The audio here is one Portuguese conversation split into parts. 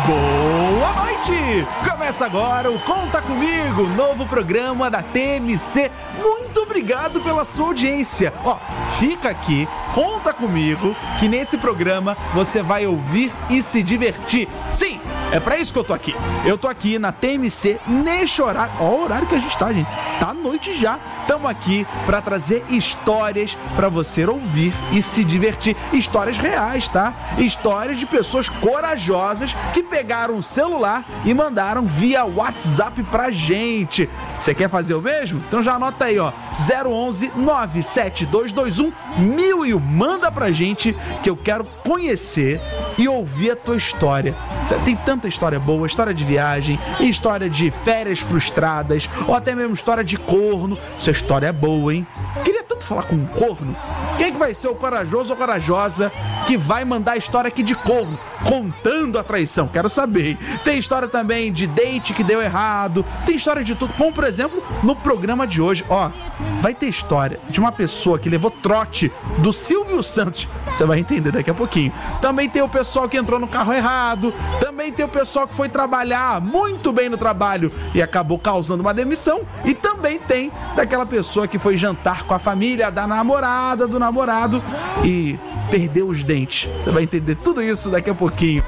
Boa noite! Começa agora o Conta Comigo, novo programa da TMC. Muito obrigado pela sua audiência. Fica aqui, conta comigo, que nesse programa você vai ouvir e se divertir. Sim, é pra isso que eu tô aqui. Eu tô aqui na TMC neste horário. Ó o horário que a gente tá, gente. Tá à noite já. Tamo aqui pra trazer histórias pra você ouvir e se divertir. Histórias reais, tá? Histórias de pessoas corajosas que pegaram o celular e mandaram via WhatsApp pra gente. Você quer fazer o mesmo? Então já anota aí, 011 97221 1000. Manda pra gente que eu quero conhecer e ouvir a tua história. Tem tanta história boa, história de viagem, história de férias frustradas, ou até mesmo história de corno. Sua história é boa, hein? Queria tanto falar com um corno. Quem que vai ser o corajoso ou corajosa que vai mandar a história aqui de corno, contando a traição? Quero saber, hein? Tem história também de date que deu errado, tem história de tudo. Como, por exemplo, no programa de hoje, vai ter história de uma pessoa que levou trote do Silvio Santos. Você vai entender daqui a pouquinho. Também tem o pessoal que entrou no carro errado, também tem o pessoal que foi trabalhar muito bem no trabalho e acabou causando uma demissão, e também tem daquela pessoa que foi jantar com a família da namorada, do namorado e perdeu os dentes. Você vai entender tudo isso daqui a pouquinho.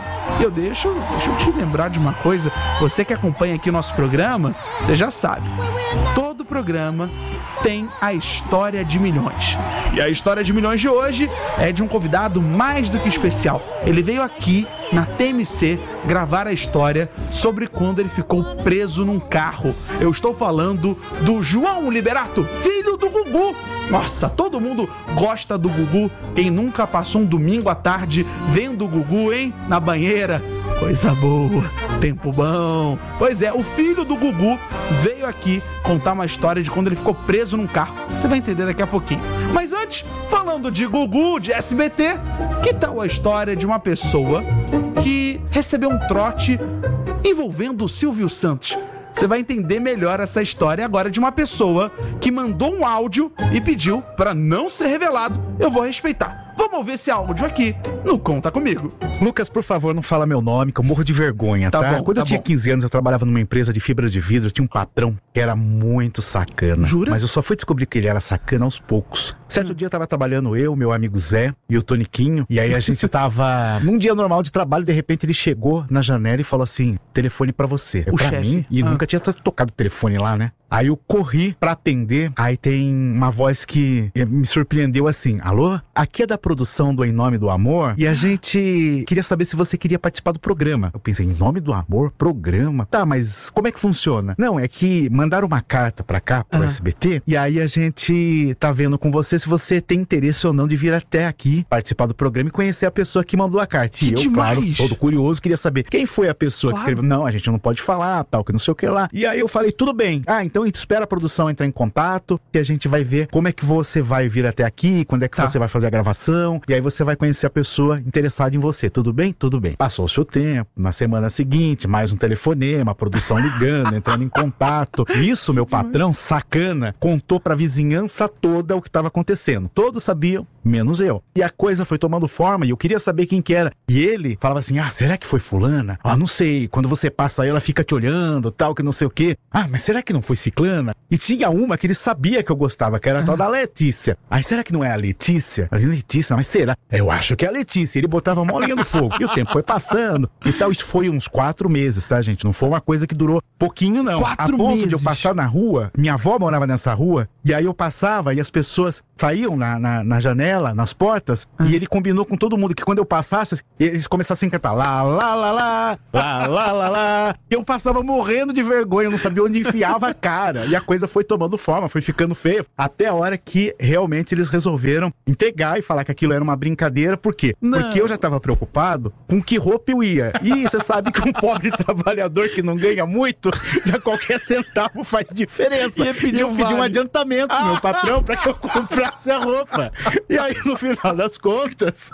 Deixa eu te lembrar de uma coisa. Você que acompanha aqui o nosso programa, você já sabe. Todo programa tem a história de milhões. E a história de milhões de hoje é de um convidado mais do que especial. Ele veio aqui na TMC gravar a história sobre quando ele ficou preso num carro. Eu estou falando do João Liberato, filho do Gugu. Nossa, todo mundo gosta do Gugu. Quem nunca passou um domingo à tarde vendo o Gugu, hein? Na banheira. Coisa boa, tempo bom. Pois é, o filho do Gugu veio aqui contar uma história de quando ele ficou preso num carro. Você vai entender daqui a pouquinho. Mas antes, falando de Gugu, de SBT, que tal a história de uma pessoa que recebeu um trote envolvendo o Silvio Santos? Você vai entender melhor essa história agora de uma pessoa que mandou um áudio e pediu para não ser revelado. Eu vou respeitar. Vamos ouvir esse áudio aqui no Conta Comigo. Lucas, por favor, não fala meu nome, que eu morro de vergonha, tá? Bom, Quando eu tinha 15 anos, eu trabalhava numa empresa de fibra de vidro, eu tinha um patrão que era muito sacana. Jura? Mas eu só fui descobrir que ele era sacana aos poucos. Certo dia eu tava trabalhando eu, meu amigo Zé e o Toniquinho, e aí a gente tava num dia normal de trabalho, de repente ele chegou na janela e falou assim: telefone pra você. O pra chefe. mim, e nunca tinha tocado o telefone lá, né? Aí eu corri pra atender, aí tem uma voz que me surpreendeu assim: alô? Aqui é da produção do Em Nome do Amor, e a gente queria saber se você queria participar do programa. Eu pensei, Em Nome do Amor? Programa? Tá, mas como é que funciona? Não, é que mandaram uma carta pra cá, pro SBT, e aí a gente tá vendo com você se você tem interesse ou não de vir até aqui participar do programa e conhecer a pessoa que mandou a carta. E eu, demais. claro, todo curioso, queria saber quem foi a pessoa que escreveu. Não, a gente não pode falar, tal, que não sei o que lá. E aí eu falei, tudo bem. Então espera a produção entrar em contato, que a gente vai ver como é que você vai vir até aqui, quando é que você vai fazer a gravação, e aí você vai conhecer a pessoa interessada em você. Tudo bem? Tudo bem. Passou-se o tempo, na semana seguinte, mais um telefonema, a produção ligando, entrando em contato. Isso, meu patrão, sacana, contou pra vizinhança toda o que estava acontecendo. Todos sabiam, menos eu. E a coisa foi tomando forma, e eu queria saber quem que era. E ele falava assim, será que foi fulana? Não sei, quando você passa aí, ela fica te olhando, tal, que não sei o quê. Mas será que não foi ciclana? E tinha uma que ele sabia que eu gostava, que era a tal da Letícia. Será que não é a Letícia? A Letícia, mas será? Eu acho que é a Letícia. Ele botava a mão linha no fogo. E o tempo foi passando e tal. Isso foi uns 4 meses, tá, gente? Não foi uma coisa que durou pouquinho, não. 4 a ponto meses. de eu passar na rua, minha avó morava nessa rua, e aí eu passava e as pessoas saíam na janela, nas portas, e ele combinou com todo mundo que quando eu passasse, eles começassem a cantar lá, lá, lá, lá, lá, lá, lá, lá. E eu passava morrendo de vergonha, eu não sabia onde enfiava a cara. E a coisa foi tomando forma, foi ficando feia, até a hora que realmente eles resolveram entregar e falar que aquilo era uma brincadeira. Por quê? Porque eu já estava preocupado com que roupa eu ia. E você sabe que um pobre trabalhador que não ganha muito, já qualquer centavo faz diferença. E eu pedi um adiantamento pro meu patrão para que eu comprasse a roupa. E aí, no final das contas,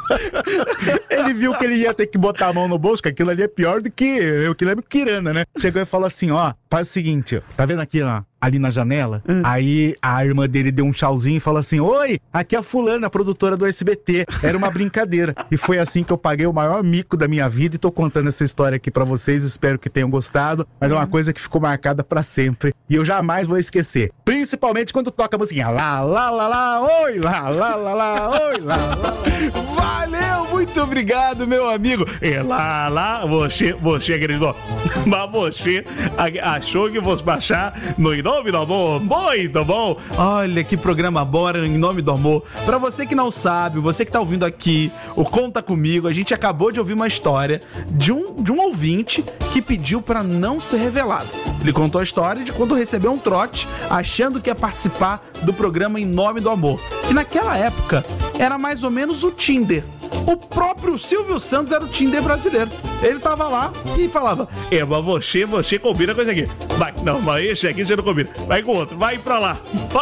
ele viu que ele ia ter que botar a mão no bolso, que aquilo ali é pior do que eu que lembro Kirana, né? Chegou e falou assim, faz o seguinte, ó, tá vendo aqui, ó, ali na janela? Aí a irmã dele deu um tchauzinho e falou assim, oi, aqui é a fulana, a produtora do SBT. Era uma brincadeira. E foi assim que eu paguei o maior mico da minha vida e tô contando essa história aqui pra vocês, espero que tenham gostado, mas é uma coisa que ficou marcada pra sempre e eu jamais vou esquecer. Principalmente quando toca a musiquinha, lá, lá, lá, lá, oi, lá, lá, lá, lá, oi, lá, lá, lá. Valeu, muito obrigado, meu amigo. E lá, você, querido, mas você achou que fosse baixar no Em Nome do Amor? Muito bom. Olha que programa bom, Em Nome do Amor. Pra você que não sabe, você que tá ouvindo aqui, o Conta Comigo, a gente acabou de ouvir uma história de um ouvinte que pediu pra não ser revelado. Ele contou a história de quando recebeu um trote achando que ia participar do programa Em Nome do Amor, que naquela época era mais ou menos o Tinder. O próprio Silvio Santos era o Tinder brasileiro. Ele tava lá e falava, mas você combina com esse aqui. Vai, não, mas esse aqui você não combina. Vai com outro, vai pra lá.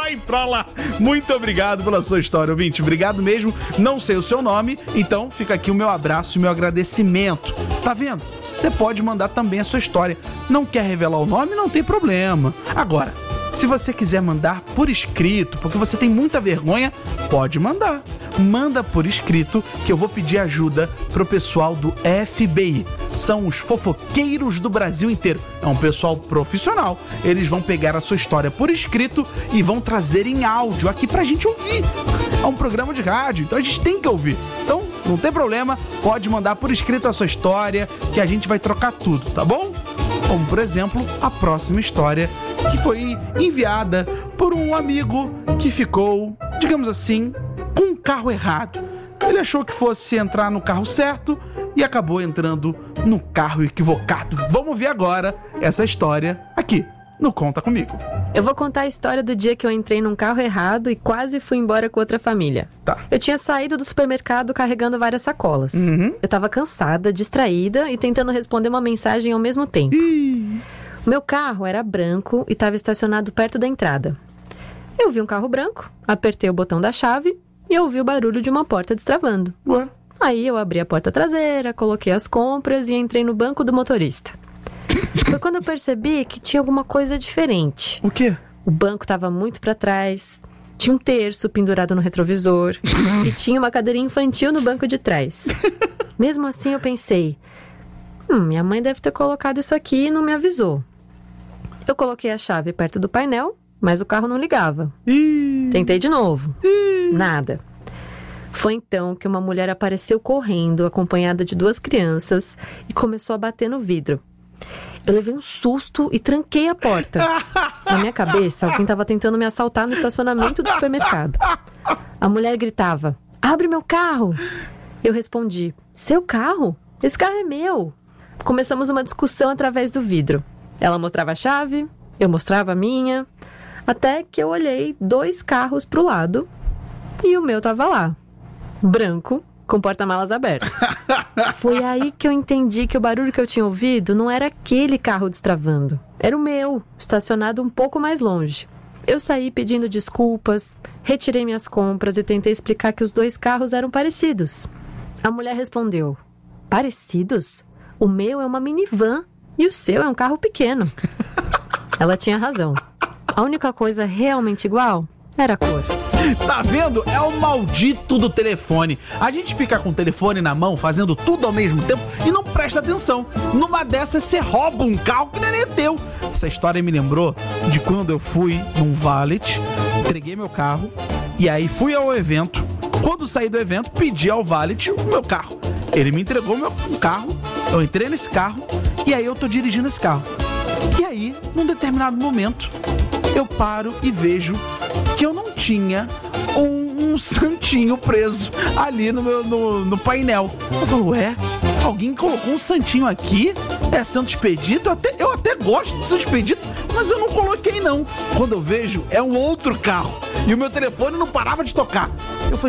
Muito obrigado pela sua história, ouvinte. Obrigado mesmo. Não sei o seu nome, então fica aqui o meu abraço e o meu agradecimento. Tá vendo? Você pode mandar também a sua história. Não quer revelar o nome? Não tem problema. Agora, se você quiser mandar por escrito, porque você tem muita vergonha, pode mandar. Manda por escrito que eu vou pedir ajuda pro pessoal do FBI. São os fofoqueiros do Brasil inteiro. É um pessoal profissional. Eles vão pegar a sua história por escrito e vão trazer em áudio aqui pra gente ouvir. É um programa de rádio, então a gente tem que ouvir. Então, não tem problema, pode mandar por escrito a sua história que a gente vai trocar tudo, tá bom? Como, por exemplo, a próxima história que foi enviada por um amigo que ficou, digamos assim, com um carro errado. Ele achou que fosse entrar no carro certo e acabou entrando no carro equivocado. Vamos ver agora essa história aqui no Conta Comigo. Eu vou contar a história do dia que eu entrei num carro errado e quase fui embora com outra família. Tá. Eu tinha saído do supermercado carregando várias sacolas. Eu tava cansada, distraída e tentando responder uma mensagem ao mesmo tempo. Meu carro era branco e estava estacionado perto da entrada. Eu vi um carro branco, apertei o botão da chave e ouvi o barulho de uma porta destravando. Ué? Aí eu abri a porta traseira, coloquei as compras e entrei no banco do motorista. Foi quando eu percebi que tinha alguma coisa diferente. O quê? O banco estava muito para trás, tinha um terço pendurado no retrovisor e tinha uma cadeirinha infantil no banco de trás. Mesmo assim eu pensei, minha mãe deve ter colocado isso aqui e não me avisou. Eu coloquei a chave perto do painel, mas o carro não ligava. Tentei de novo. Nada. Foi então que uma mulher apareceu correndo, acompanhada de 2 crianças, e começou a bater no vidro. Eu levei um susto e tranquei a porta. Na minha cabeça, alguém estava tentando me assaltar no estacionamento do supermercado. A mulher gritava, abre meu carro! Eu respondi, seu carro? Esse carro é meu! Começamos uma discussão através do vidro. Ela mostrava a chave, eu mostrava a minha, até que eu olhei 2 carros pro lado e o meu tava lá, branco, com porta-malas aberto. Foi aí que eu entendi que o barulho que eu tinha ouvido não era aquele carro destravando. Era o meu, estacionado um pouco mais longe. Eu saí pedindo desculpas, retirei minhas compras e tentei explicar que os 2 carros eram parecidos. A mulher respondeu, parecidos? O meu é uma minivan e o seu é um carro pequeno. Ela tinha razão. A única coisa realmente igual era a cor. Tá vendo? É o maldito do telefone. A gente fica com o telefone na mão, fazendo tudo ao mesmo tempo e não presta atenção. Numa dessas, você rouba um carro que nem é teu. Essa história me lembrou de quando eu fui num valet, entreguei meu carro e aí fui ao evento. Quando saí do evento, pedi ao valet o meu carro. Ele me entregou meu carro, eu entrei nesse carro e aí eu tô dirigindo esse carro. E aí, num determinado momento, eu paro e vejo que eu não tinha um santinho preso ali no painel. Eu falo, alguém colocou um santinho aqui? É Santo Expedito? Eu até gosto de Santo Expedito, mas eu não coloquei não. Quando eu vejo, é um outro carro. E o meu telefone não parava de tocar.